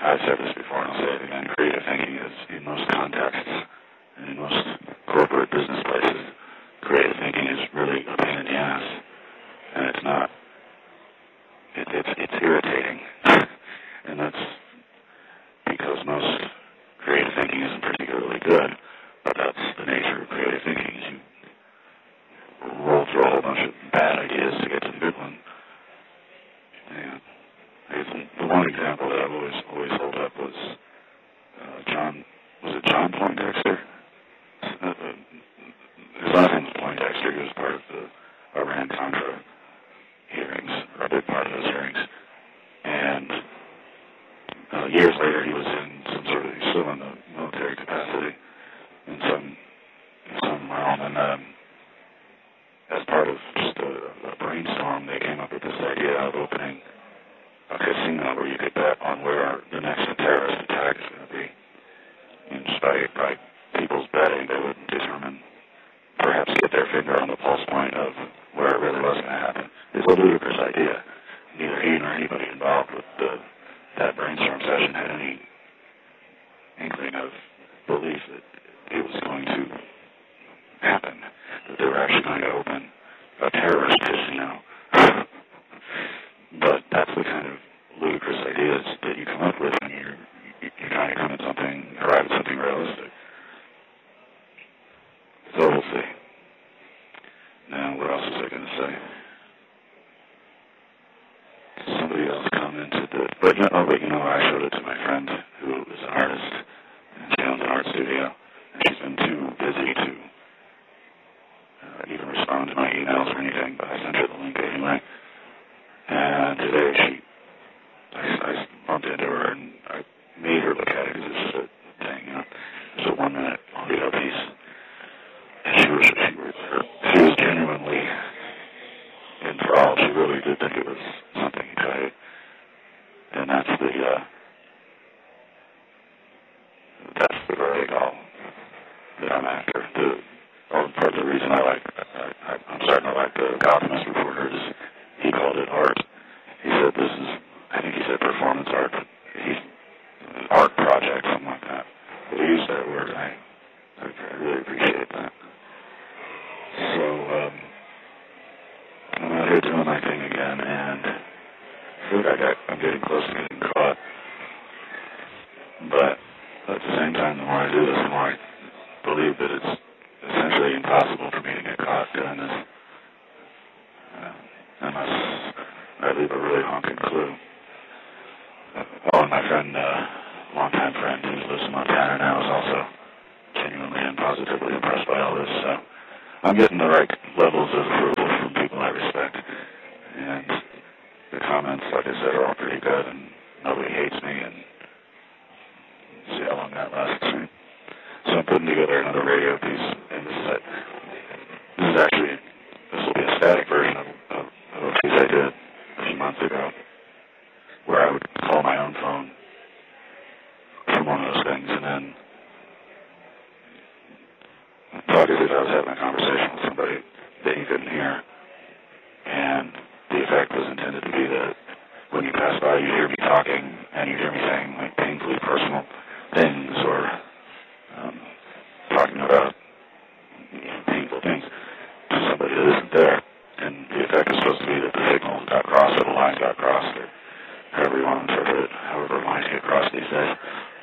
I've said this before and I'll say it again, creative thinking is, in most contexts, and in most corporate business places, creative thinking is really a pain in the ass. And it's not. It's irritating. And that's because most creative thinking isn't particularly good, but that's the nature of creative thinking, is you roll through a whole bunch of bad ideas to get to the good one. And the one example that I've always held up was John Poindexter? His last name was Poindexter. He was part of the Iran-Contra hearings, or a big part of those hearings. And years later, he was still in the military capacity in some realm. And as part of just a brainstorm, they came up with this idea of opening a casino where you could bet on where the next terrorist attack is going to be. And just by people's betting, they would determine, perhaps get their finger on the pulse point of where it really was going to happen. It's a ludicrous idea. Neither he nor anybody involved with that brainstorm session had any inkling of belief that it was going to happen, that they were actually going to open a terrorist casino. But that's the kind of ludicrous ideas that you come up with when you're trying to arrive at something realistic. So we'll see. Now, what else was I going to say? Somebody else commented that, but I showed it to my friend who is an artist, and she owns an art studio, and she's been too busy to even respond to my emails or anything, but I sent her the link anyway. And today I bumped into her and I made her look at it because it's just a thing, it's a 1 minute video piece. And she was genuinely enthralled. She really did think it was something exciting. And that's the vertical that I'm after. Part of the reason I'm starting to like the Alchemist reporter is he called it art. He said I think he said performance art, but art project, something like that. But he used that word, and I really appreciate that. So, I'm out here doing my thing again, and I feel like I'm getting close to getting caught. But at the same time, the more I do this, the more I believe that it's essentially impossible for me to get caught doing this. Unless I leave a really honking clue. And my friend, longtime friend who lives in Montana now, is also genuinely and positively impressed by all this. So I'm getting the right levels of approval from people I respect. And the comments, like I said, are all pretty good, and nobody hates me, and see how long that lasts. So I'm putting together another radio piece, and this will be a static version of a piece I did a few months ago, where I would call my own phone from one of those things, and then talk as if I was having a conversation with somebody that you couldn't hear. And the effect was intended to be that when you pass by, you hear me talking, and you hear me saying like painfully personal things, or talking about painful things to somebody that isn't there. And the effect is supposed to be that the signal got crossed, or the lines got crossed, or however you want to interpret it, however lines get crossed these days.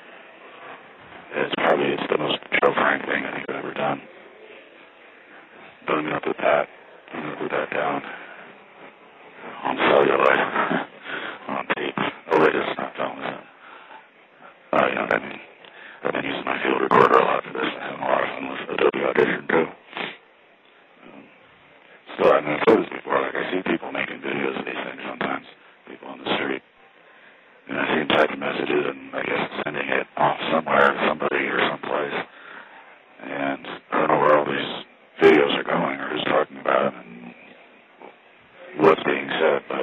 It's the most Joe Frank thing I think I've ever done. But I'm going to put that down on celluloid, on tape. Oh, wait, it's not film, is it? Oh, you know what I mean. I've been using my field recorder a lot for this. I have a lot of fun with Adobe Audition, too. So, I've said this before, like, I see people making videos of these things sometimes, people on the street. And I see them typing messages and, I guess, sending it off somewhere to somebody or someplace. And I don't know where all these videos are going or who's talking about them and what's being said, but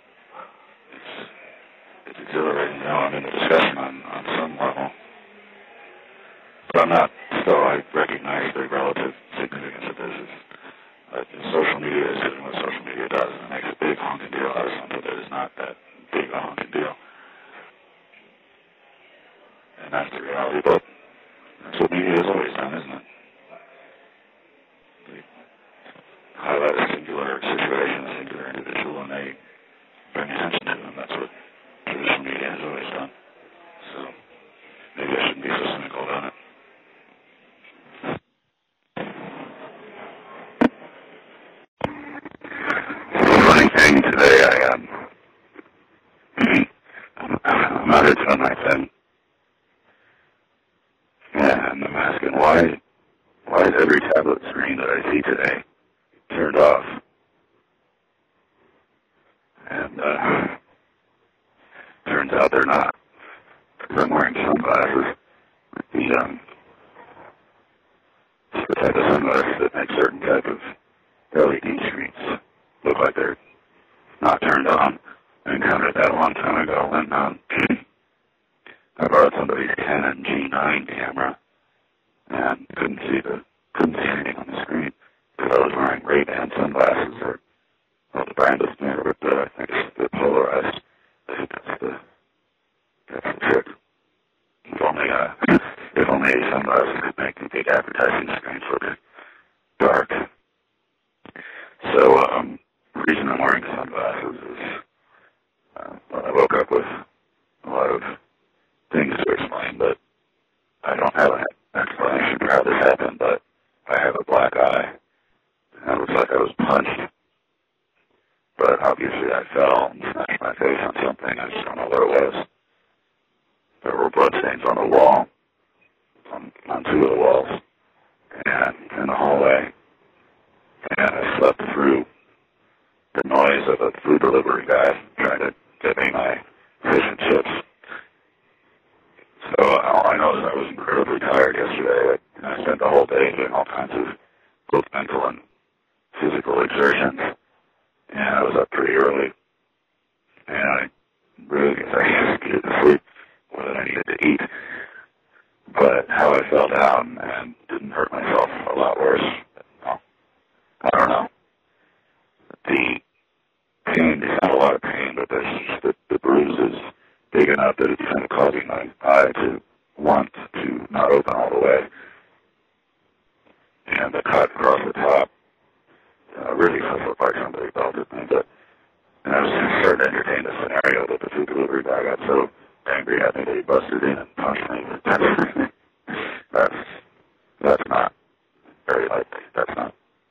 it's exhilarating to know I'm in a discussion on some level. But I'm not, still, I recognize the relative significance of this. Social media is doing what social media does, and it makes a big honking deal out of something that is not that big a honking deal. And that's the reality, but that's what media has always done, isn't it? They highlight a singular situation, a singular individual, and they bring attention to them. That's what traditional media has always done. So maybe I shouldn't be so cynical about it. Funny thing today, I'm out here doing my thing, and I'm asking why is every tablet screen that I see today turned off? And turns out they're not, because I'm wearing sunglasses. The type of sunglasses that make certain type of LED screens look like they're not turned on. I encountered that a long time ago when I borrowed somebody's Canon G9 camera and couldn't see anything on the screen because I was wearing Ray-Ban sunglasses, or the brand is familiar with I think it's the polarized. I think that's the trick. If only sunglasses could make the big advertising screens look dark. So the reason I'm wearing sunglasses is I woke up with a lot of things to explain, but I don't have an explanation for how this happened, but I have a black eye, and it looks like I was punched. But obviously I fell and smashed my face on something. I just don't know what it was. There were bloodstains on the wall, on two of the walls, and in the hallway. And I slept through the noise of a food delivery guy trying to get me my fish and chips. So all I know is I was incredibly tired yesterday, and I spent the whole day doing all kinds of both mental and physical exertions. And I was up pretty early, and I really needed to sleep more than I needed to eat. But how I fell down and didn't hurt myself a lot worse, I don't know. The pain, it's not a lot of pain, but there's just the bruise is big enough that it's kind of causing my eye to want to not open all the way. And the cut across the top really does look like somebody belted me. And I was starting to entertain the scenario that the food delivery guy got so angry at me that he busted in and punched me. That's not very likely. That's not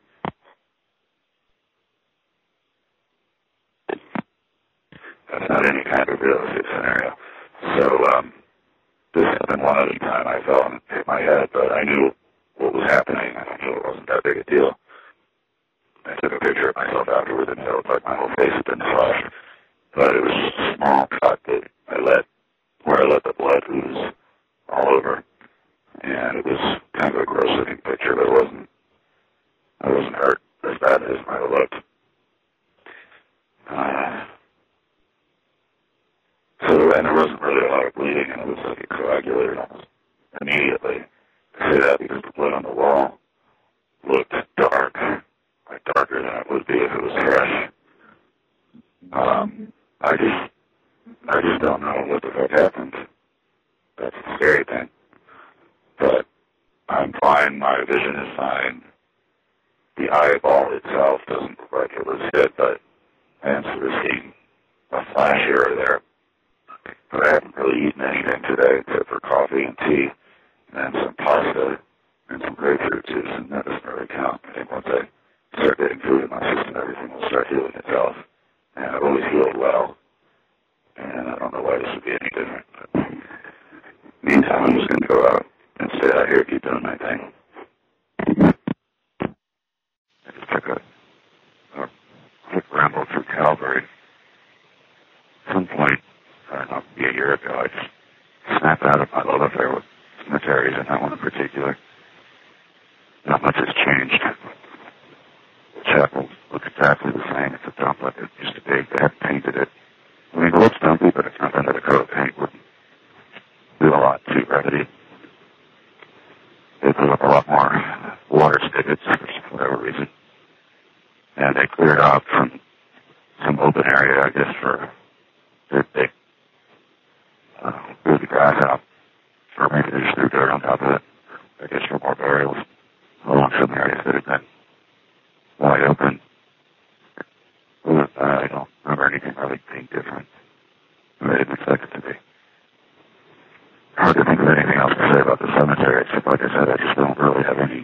any kind of realistic scenario. So this happened one other time. I fell and hit my head, but I knew what was happening, and I knew it wasn't that big a deal. I took a picture of myself afterwards, and it looked like my whole face had been slashed. But it was just a small cut that where I let the blood ooze all over. And it was kind of a gross-looking picture, but I wasn't hurt as bad as it might have looked. And there wasn't really a lot of bleeding, and it was like it coagulated almost immediately. I say that because the blood on the wall looked dark, like darker than it would be if it was fresh. I just don't know what the fuck happened. That's the scary thing. But I'm fine. My vision is fine. The eyeball itself doesn't look like it was hit, but I am sort of seeing a flash here or there. But I haven't really eaten anything today except for coffee and tea and some pasta and some grapefruit juice, and that doesn't really count. I think once I start getting food in my system, everything will start healing itself. And I've always healed well, and I don't know why this would be any different. But meantime, I'm just going to go out and stay out here, keep doing my thing. I just took a quick ramble through Calgary. At some point, I don't know, maybe a year ago, I just snapped out of my love affair with cemeteries, and that one in particular. Not much has changed. The chapel looks exactly the same. It's a dump like it used to be. They haven't painted it. I mean, it looks dumpy, but it's not under the coat of paint. Wouldn't do a lot to remedy. They put up a lot more water spigots for whatever reason. And they cleared out from some open area, I guess, for they cleared the grass out I didn't expect it to be. Hard to think of anything else to say about the cemetery, except, like I said, I just don't really have any